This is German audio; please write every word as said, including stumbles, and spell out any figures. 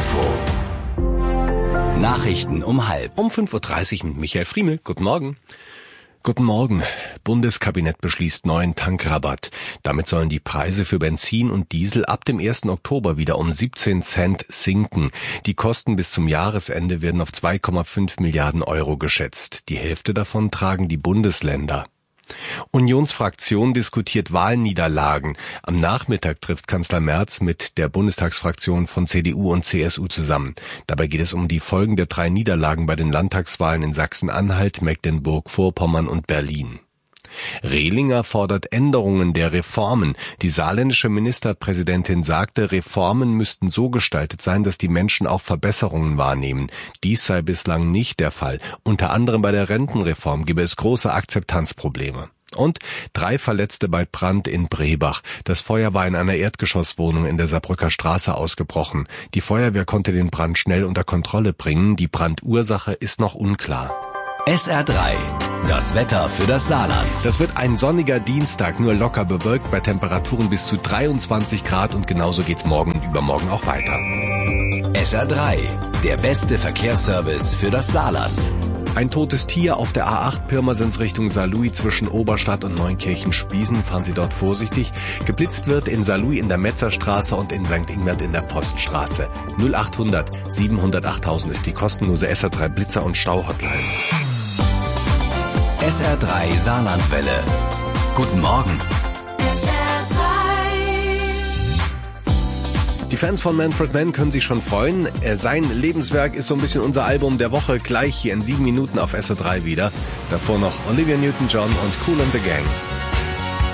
Info. Nachrichten um halb. Um fünf Uhr dreißig mit Michael Friemel. Guten Morgen. Guten Morgen. Bundeskabinett beschließt neuen Tankrabatt. Damit sollen die Preise für Benzin und Diesel ab dem ersten Oktober wieder um siebzehn Cent sinken. Die Kosten bis zum Jahresende werden auf zwei Komma fünf Milliarden Euro geschätzt. Die Hälfte davon tragen die Bundesländer. Unionsfraktion diskutiert Wahlniederlagen. Am Nachmittag trifft Kanzler Merz mit der Bundestagsfraktion von C D U und C S U zusammen. Dabei geht es um die Folgen der drei Niederlagen bei den Landtagswahlen in Sachsen-Anhalt, Mecklenburg-Vorpommern und Berlin. Rehlinger fordert Änderungen der Reformen. Die saarländische Ministerpräsidentin sagte, Reformen müssten so gestaltet sein, dass die Menschen auch Verbesserungen wahrnehmen. Dies sei bislang nicht der Fall. Unter anderem bei der Rentenreform gebe es große Akzeptanzprobleme. Und drei Verletzte bei Brand in Brebach. Das Feuer war in einer Erdgeschosswohnung in der Saarbrücker Straße ausgebrochen. Die Feuerwehr konnte den Brand schnell unter Kontrolle bringen. Die Brandursache ist noch unklar. S R drei. Das Wetter für das Saarland. Das wird ein sonniger Dienstag, nur locker bewölkt bei Temperaturen bis zu dreiundzwanzig Grad und genauso geht's morgen und übermorgen auch weiter. S R drei. Der beste Verkehrsservice für das Saarland. Ein totes Tier auf der A acht Pirmasens Richtung Saarlouis zwischen Oberstadt und Neunkirchen-Spießen. Fahren Sie dort vorsichtig. Geblitzt wird in Saarlouis in der Metzerstraße und in Sankt Ingbert in der Poststraße. null achthundert siebenhundert achttausend ist die kostenlose S R drei Blitzer- und Stau-Hotline. S R drei Saarlandwelle. Guten Morgen. S R drei. Die Fans von Manfred Mann können sich schon freuen. Sein Lebenswerk ist so ein bisschen unser Album der Woche, gleich hier in sieben Minuten auf S R drei wieder. Davor noch Olivia Newton-John und Kool and the Gang.